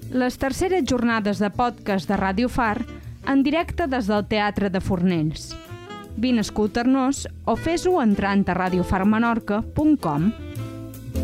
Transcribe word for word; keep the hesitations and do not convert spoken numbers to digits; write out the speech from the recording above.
les terceres jornades de podcast de Ràdio Far en directe des del Teatre de Fornells. Vine a escoltar-nos o fes-ho entrant a radiofarmenorca punt com.